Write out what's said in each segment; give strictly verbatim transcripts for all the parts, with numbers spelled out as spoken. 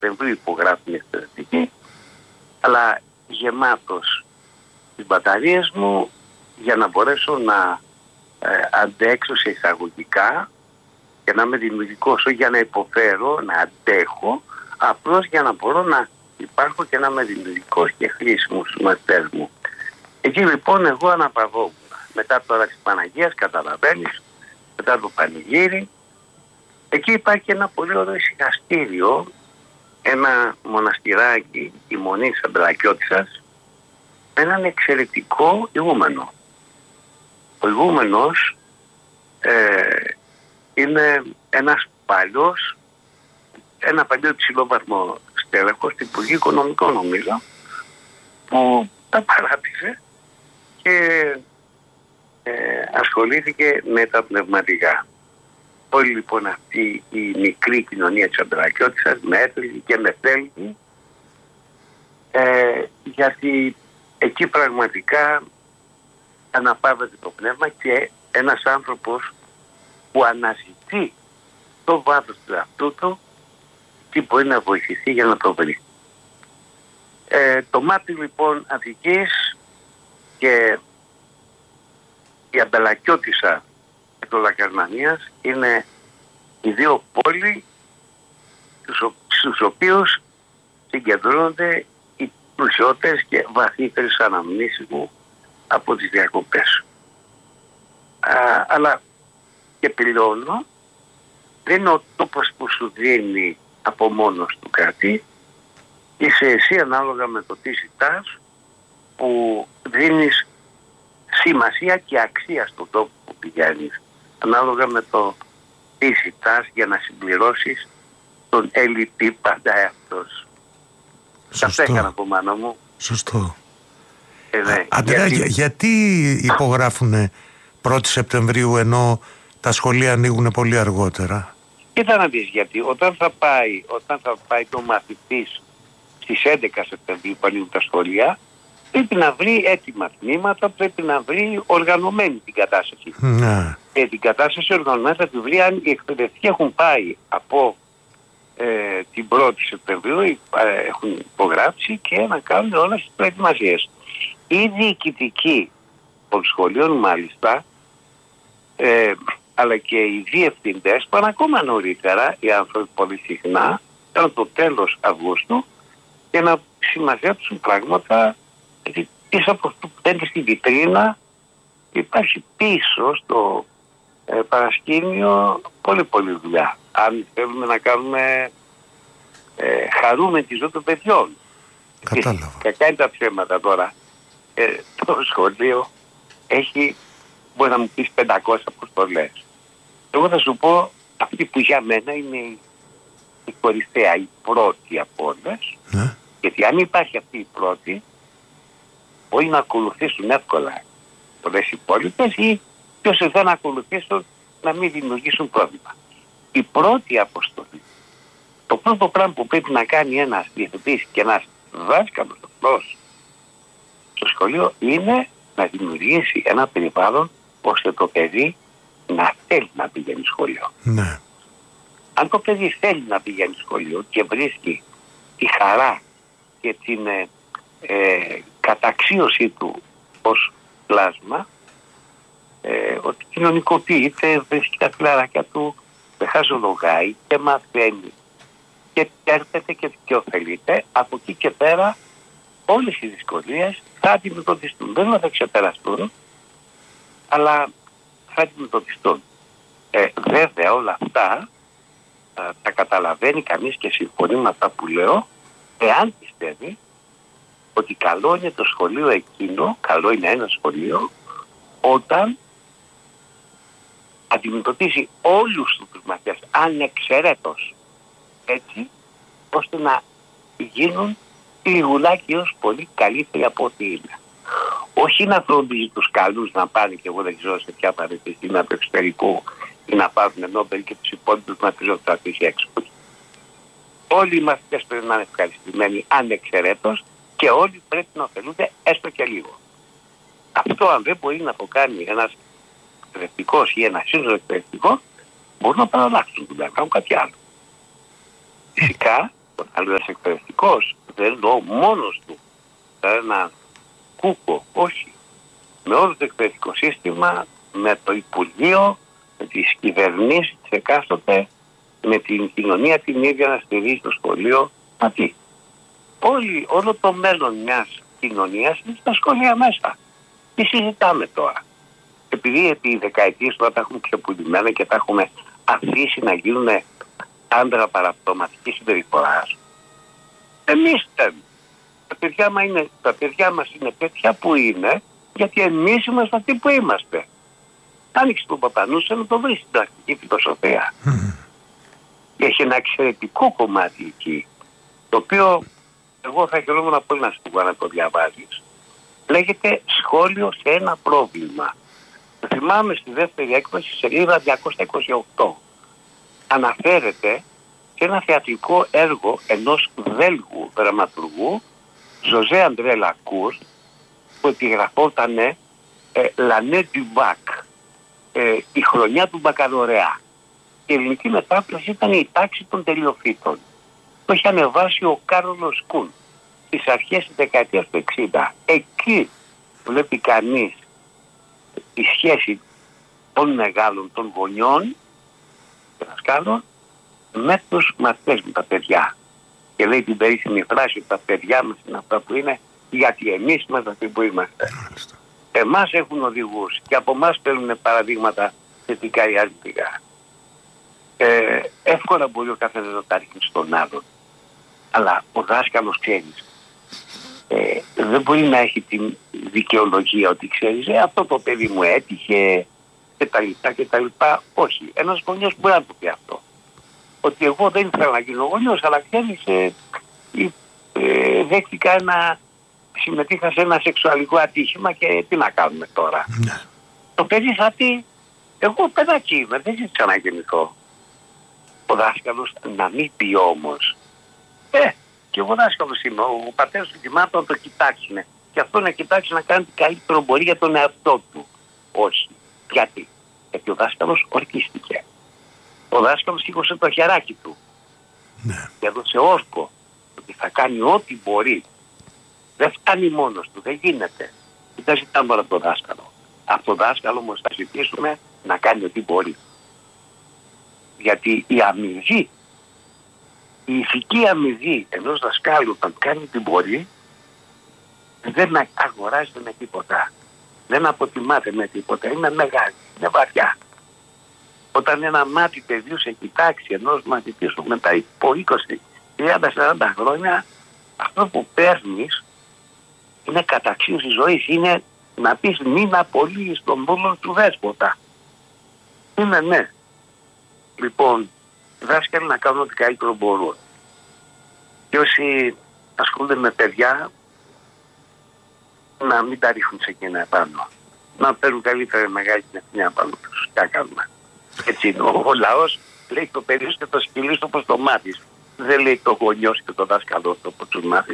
Σεπτεμβρίου υπογράφει μια εκπαιδευτική, αλλά γεμάτος τις μπαταρίες μου για να μπορέσω να ε, αντέξω σε εισαγωγικά και να είμαι δημιουργικός, όχι για να υποφέρω, να αντέχω, απλώς για να μπορώ να υπάρχω και να είμαι δημιουργικός και χρήσιμος στους μαθητές μου. Εκεί λοιπόν εγώ αναπαυόμουν. Μετά τώρα της Παναγίας, καταλαβαίνεις, μετά το πανηγύρι, εκεί υπάρχει ένα πολύ ωραίο ησυχαστήριο, ένα μοναστηράκι, η Μονή της Αμπελακιώτισσας, με έναν εξαιρετικό ηγούμενο. Ο ηγούμενος ε, είναι ένας παλιός, ένα παλιό υψηλόβαθμο στέλεχος του Υπουργείου Οικονομικών, νομίζω, που τα παράτησε και ε, ασχολήθηκε με τα πνευματικά. Όλη λοιπόν αυτή η μικρή κοινωνία της Αμπελακιώτισσας με έτρεχε και με θέλει, ε, γιατί εκεί πραγματικά αναπαύεται το πνεύμα και ένας άνθρωπος που αναζητεί το βάθος του εαυτού του τι μπορεί να βοηθηθεί για να το βρει. Ε, το μάτι λοιπόν Αθηνικής και η Αμπελακιώτισσα και το Λακαρνανίας είναι οι δύο πόλοι στους οποίους συγκεντρώνονται οι πλουσιότερες και βαθύτερες αναμνήσεις μου από τις διακοπές. Α, αλλά και πληρώνω, δεν είναι ο τόπος που σου δίνει από μόνος του κάτι, είσαι εσύ ανάλογα με το τι ζητάς που δίνεις σημασία και αξία στον τόπο που πηγαίνεις, ανάλογα με το τι ζητάς για να συμπληρώσεις τον έλλειπη πάντα εαυτός. Αυτό έκανα από μάνα μου. Σωστό. Ε, ναι. Αντρέα, γιατί... γιατί υπογράφουνε πρώτη Σεπτεμβρίου ενώ τα σχολεία ανοίγουν πολύ αργότερα? Κοίτα να δεις, γιατί όταν θα πάει, όταν θα πάει το μαθητής στις έντεκα Σεπτεμβρίου που ανοίγουν τα σχολεία, πρέπει να βρει έτοιμα τμήματα, πρέπει να βρει οργανωμένη την κατάσταση. Ναι. Και την κατάσταση οργανωμένη θα τη βρει αν οι εκπαιδευτικοί έχουν πάει από ε, την πρώτη Σεπτεμβρίου, ε, έχουν υπογράψει και να κάνουν όλες τις προετοιμασίες. Οι διοικητικοί των σχολείων μάλιστα, ε, αλλά και οι διευθυντές πάνε ακόμα νωρίτερα, οι άνθρωποι πολύ συχνά, ήταν το τέλος Αυγούστου, για να συμμαζέψουν πράγματα, γιατί πίσω από αυτό που παίρνει στη βιτρίνα υπάρχει πίσω στο ε, παρασκήνιο πολύ πολύ δουλειά. Αν θέλουμε να κάνουμε ε, χαρούμε τη ζωή των παιδιών. Κατάλαβα. Κακά είναι τα ψέματα τώρα. Ε, το σχολείο έχει, μπορεί να μου πεις, πεντακόσιες αποστολές. Εγώ θα σου πω αυτή που για μένα είναι η, η κορυφαία, η πρώτη από όλες. Ναι. Γιατί αν υπάρχει αυτή η πρώτη, μπορεί να ακολουθήσουν εύκολα πολλές υπόλοιπες ή και όσοι δεν ακολουθήσουν να μην δημιουργήσουν πρόβλημα. Η πρώτη αποστολή, το πρώτο πράγμα που πρέπει να κάνει ένας διευθυντής και ένας δάσκαλος στο σχολείο είναι να δημιουργήσει ένα περιβάλλον ώστε το παιδί να θέλει να πηγαίνει σχολείο. Ναι. Αν το παιδί θέλει να πηγαίνει σχολείο και βρίσκει τη χαρά και την ε, ε, καταξίωσή του ως πλάσμα, ε, ότι κοινωνικοποιείται, βρίσκει τα φιλαράκια του, δεν χαζολογάει και μαθαίνει και έρχεται και, και ωφελείται, από εκεί και πέρα όλες οι δυσκολίες θα αντιμετωπιστούν. Δεν θα ξεπεραστούν, αλλά θα αντιμετωπιστούν. Ε, βέβαια όλα αυτά α, τα καταλαβαίνει κανείς και συμφωνεί με αυτά που λέω, εάν πιστεύει ότι καλό είναι το σχολείο εκείνο, καλό είναι ένα σχολείο, όταν αντιμετωπίζει όλους τους μαθητές ανεξαιρέτως, έτσι ώστε να γίνουν λιγουλάκι ως πολύ καλύτεροι από ό,τι είναι. Όχι να φροντίζει τους καλούς να πάνε, και εγώ δεν ξέρω σε ποια πανεπιστήμια του εξωτερικού, ή να πάρουν Νόμπελ και τους υπόλοιπους μαθητές να τους αφήσει έξω. Όλοι οι μαθητές πρέπει να είναι ευχαριστημένοι ανεξαιρέτως και όλοι πρέπει να ωφελούνται έστω και λίγο. Αυτό αν δεν μπορεί να το κάνει ένας εκπαιδευτικός ή ένα σύνολο εκπαιδευτικό, μπορούν να παραλλάξουν δουλειά, να κάνουν κάτι άλλο. Φυσικά Αλλά ένας εκπαιδευτικός δεν εννοώ μόνος του, ένα κούκο, όχι. Με όλο το εκπαιδευτικό σύστημα, με το Υπουργείο, με τις κυβερνήσεις της εκάστοτε, με την κοινωνία την ίδια να στηρίζει το σχολείο. Μα τι. Όλη, όλο το μέλλον μιας κοινωνίας είναι στα σχολεία μέσα. Τι συζητάμε τώρα. Επειδή επί δεκαετίες τώρα τα έχουμε ξεπουλημένα και τα έχουμε αφήσει να γίνουν άντρα παραπτωματικής συμπεριφοράς. Εμείς θέλουμε. Τα παιδιά, μα είναι, τα παιδιά μας είναι τέτοια που είναι, γιατί εμείς είμαστε αυτοί που είμαστε. Άνοιξε τον Παπανούσο να το βρει στην πρακτική φιλοσοφία. Mm. Έχει ένα εξαιρετικό κομμάτι εκεί, το οποίο εγώ θα χαιρόμουν πολύ να σου πω να το διαβάζεις. Λέγεται σχόλιο σε ένα πρόβλημα. Θυμάμαι στη δεύτερη έκδοση, σελίδα διακόσια είκοσι οκτώ. Αναφέρεται σε ένα θεατρικό έργο ενός Βέλγου δραματουργού, Ζωζέ Αντρέ Λακούρ, που επιγραφόταν ε, L'année du bac, ε, η χρονιά του μπακαλωρεά. Η ελληνική μετάφραση ήταν η τάξη των τελειοφύτων. Το είχε ανεβάσει ο Κάρολος Κούν στις αρχές της δεκαετίας του εξήντα. Εκεί βλέπει κανείς τη σχέση των μεγάλων, των γονιών, των δασκάλων, με τους μαθητές, με τα παιδιά. Και λέει την περίφημη φράση ότι τα παιδιά μας είναι αυτά που είναι, γιατί εμείς είμαστε αυτοί που είμαστε. Εμάς έχουν οδηγούς και από εμάς παίρνουν παραδείγματα θετικά ή αρνητικά. Ε, εύκολα μπορεί ο καθένας να τα ρίχνει στον άλλον. Αλλά ο δάσκαλος, ξέρεις, ε, δεν μπορεί να έχει την δικαιολογία ότι ξέρεις, ε, αυτό το παιδί μου έτυχε και τα λοιπά και τα λοιπά. Όχι. Ένας γονιός μπορεί να το πει αυτό. Ότι εγώ δεν ήθελα να γίνω γονιός, αλλά ξέρεις, ε, ε, δέχτηκα ένα, συμμετείχα σε ένα σεξουαλικό ατύχημα και τι να κάνουμε τώρα. Ναι. Το παιδί θα πει, εγώ παιδάκι είμαι, δεν ζήτησα να γεννηθώ. Ο δάσκαλος να μην πει όμως, ε, και εγώ δάσκαλος είμαι, ο πατέρας του κοιμάται να το κοιτάξουν. Και αυτό να κοιτάξει να κάνει καλύτερο μπορεί για τον εαυτό του. Όχι. Γιατί. Γιατί ο δάσκαλος ορκίστηκε. Ο δάσκαλος σήκωσε το χεράκι του. Ναι. Και έδωσε όρκο ότι θα κάνει ό,τι μπορεί. Δεν φτάνει μόνος του, δεν γίνεται. Και δεν ζητάμε από τον δάσκαλο. Από τον δάσκαλο όμως θα ζητήσουμε να κάνει ό,τι μπορεί. Γιατί η αμοιβή, η ηθική αμοιβή ενός δασκάλου όταν κάνει ό,τι μπορεί, δεν αγοράζεται με τίποτα. Δεν αποτιμάται με τίποτα. Είναι μεγάλη, είναι βαριά. Όταν ένα μάτι παιδιού σε κοιτάξει ενός μαθητή σου μετά από είκοσι, τριάντα, σαράντα χρόνια, αυτό που παίρνεις είναι καταξίωση ζωής. Είναι να πεις μην απολύεις τον πόνο του δέσποτα. Είναι ναι. Λοιπόν, δάσκαλοι να κάνουν ό,τι καλύτερο μπορούν. Και όσοι ασχολούνται με παιδιά, να μην τα ρίχνουν σε εκείνα επάνω. Να παίρνουν καλύτερα μεγάλη την ευθύνη απάνω τους. Τι να κάνουμε. Έτσι είναι. Ο, ο λαός λέει το παιδί και το σκυλί σου όπως το μάθεις. Δεν λέει το γονιός και το δάσκαλό του όπως τους μάθεις.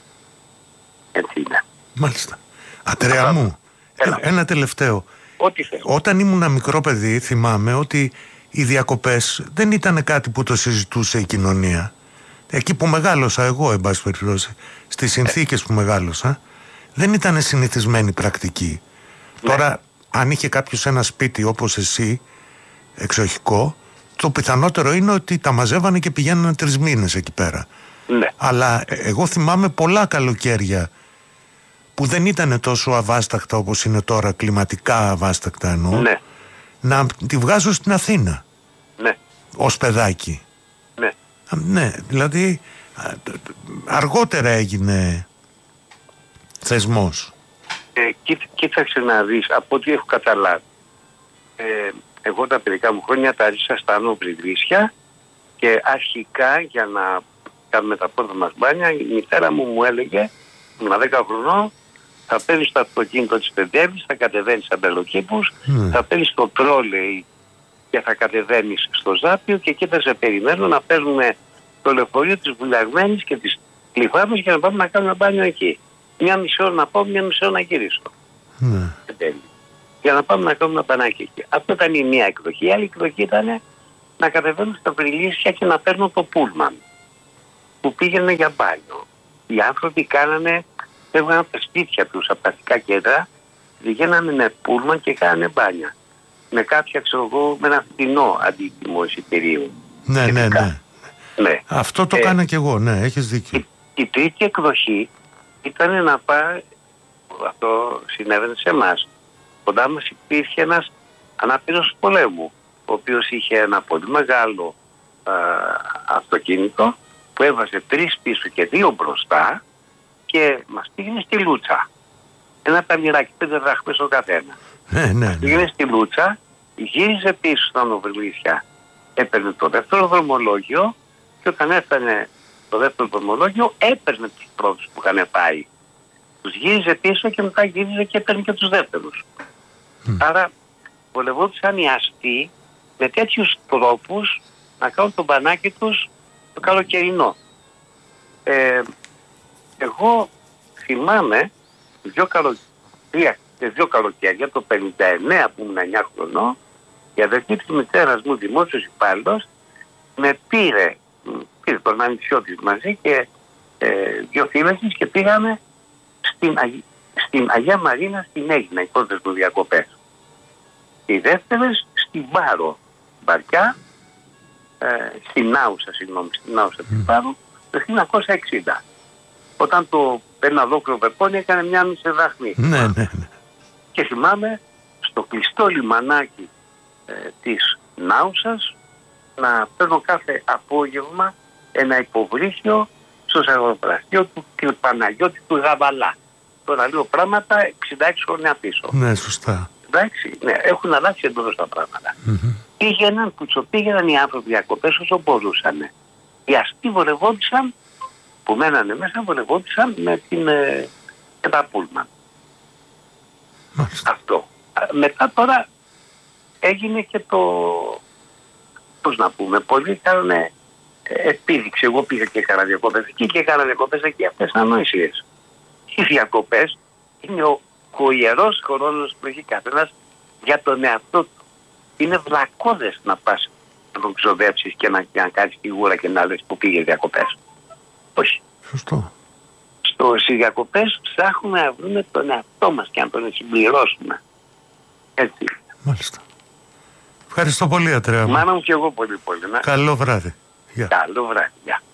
Έτσι είναι. Μάλιστα. Αντρέα μου, ένα, ένα τελευταίο. Ό,τι θέλω. Όταν ήμουν μικρό παιδί θυμάμαι ότι οι διακοπές δεν ήταν κάτι που το συζητούσε η κοινωνία. Εκεί που μεγάλωσα εγώ, εν πάση περιπτώσει, στις συνθήκες που μεγάλωσα, δεν ήταν συνηθισμένη πρακτική. Ναι. Τώρα, αν είχε κάποιος ένα σπίτι όπως εσύ, εξοχικό, το πιθανότερο είναι ότι τα μαζεύανε και πηγαίνανε τρεις μήνες εκεί πέρα. Ναι. Αλλά εγώ θυμάμαι πολλά καλοκαίρια που δεν ήταν τόσο αβάσταχτα όπως είναι τώρα, κλιματικά αβάσταχτα εννοώ, ναι. Να τη βγάζω στην Αθήνα. Ναι. Ως παιδάκι. Ναι. Ναι, δηλαδή αργότερα έγινε θεσμός. Ε, κοίτα, κοίταξε να δεις, από ό,τι έχω καταλάβει. Ε, εγώ τα παιδικά μου χρόνια τα ρίξα στα Ανώβρυδρίσια και αρχικά για να κάνουμε τα πρώτα μας μπάνια η μητέρα μου μου έλεγε, ήμουν δέκα χρονών, θα παίρνεις το αυτοκίνητο της παιδεύης, θα κατεβαίνεις αμπελοκήπους, mm. θα παίρνεις το τρόλεϊ και θα κατεβαίνεις στο Ζάπιο και εκεί θα σε περιμένω να παίρνουμε το λεωφορείο της Βουλιαγμένης και της Κλειφάμης για να πάμε να κάνουμε μπάνιο εκεί. Μια μισή ώρα να πάω, μια μισή ώρα να γυρίσω. Mm. Για να πάμε να κάνουμε μπανάκι εκεί. Αυτό ήταν η μία εκδοχή. Η άλλη εκδοχή ήταν να κατεβαίνω στα Βρυλίσια και να παίρνω το πούλμαν. που πήγαινε για μπάνιο. Οι άνθρωποι κάνανε, έβγαιναν τα σπίτια τους από τα αστικά κέντρα, πηγαίνανε με πούλμαν και κάνανε μπάνια. Με κάποια, ξέρω εγώ, με ένα φθηνό αντίτιμο εισιτηρίου. Ναι, ναι, ναι, ναι. Αυτό το ε, κάνα κι εγώ, ναι, έχεις δίκιο. Η, η τρίτη εκδοχή ήταν να πάει, αυτό συνέβαινε σε εμάς. Κοντά μας υπήρχε ένας ανάπηρος πολέμου, ο οποίος είχε ένα πολύ μεγάλο α, αυτοκίνητο που έβαζε τρεις πίσω και δύο μπροστά και μας πήγαινε στη Λούτσα. Ένα ταμιράκι, πέντε δραχμές ο καθένα. Ναι, ναι, ναι. Πήγαινε στη Λούτσα, γύριζε πίσω στα Νοβελίσια, έπαιρνε το δεύτερο δρομολόγιο και όταν έφτανε το δεύτερο δρομολόγιο έπαιρνε τους πρώτους που είχαν πάει. Τους γύριζε πίσω και μετά γύριζε και έπαιρνε και τους δεύτερους. Mm. Άρα βολευόντουσαν οι αστεί με τέτοιους τρόπους να κάνουν το μπανάκι τους το καλοκαιρινό. Ε, εγώ θυμάμαι δύο καλοκαίρια, δύο καλοκαίρια, το πενήντα εννέα που ήμουν εννιά χρονών, η αδερφή της μητέρας μου, δημόσιος υπάλληλος, με πήρε, πήρε τον ανιψιό της μαζί και ε, δύο φίλες της και πήγαμε στην, Αγ... στην Αγία Μαρίνα στην Αίγινα, οι πρώτες μου διακοπές. Οι δεύτερες στην Πάρο, Μπαρκιά, ε, στην Άουσα, συγγνώμη, στην Άουσα της Πάρου, το χίλια εννιακόσια εξήντα. Όταν το ένα ολόκληρο πεπόνι έκανε μια μισή δραχμή. Ναι, ναι, ναι. Και θυμάμαι στο κλειστό λιμανάκι ε, της Νάουσας να παίρνω κάθε απόγευμα ένα υποβρύχιο στο ζαχαροπλαστείο του κ. Παναγιώτη του Γαβαλά. Τώρα λέω πράγματα εξήντα έξι χρόνια πίσω. Ναι, σωστά. Εντάξει, ναι, έχουν αλλάξει εντελώς τα πράγματα. Mm-hmm. Πήγαιναν, κουτσοπήγαιναν οι άνθρωποι διακοπές όσο μπορούσαν. Οι αστεί βολευόντουσαν, που μένανε μέσα, βολευόντουσαν με την ε, τα πούλμαν. Αυτό. Μετά τώρα έγινε και το, πώς να πούμε, πολλοί κάνουν επίδειξη. Εγώ πήγα και έκανα διακοπές εκεί και έκανα διακοπές εκεί, αυτές ανοησίες. Οι διακοπές είναι ο, ο ιερός χρόνος που έχει καθένας για τον εαυτό του. Είναι βλακώδες να πας να τον ξοδέψεις και να, να κάνεις φιγούρα και να λες που πήγε διακοπές. Όχι. Σωστό. Στο, στις διακοπές ψάχνουμε να βρούμε τον εαυτό μας και να τον συμπληρώσουμε. Έτσι. Μάλιστα. Ευχαριστώ πολύ, Ατρέα. Μάνα μου και εγώ πολύ πολύ. Να. Καλό βράδυ. Καλό βράδυ. Γεια.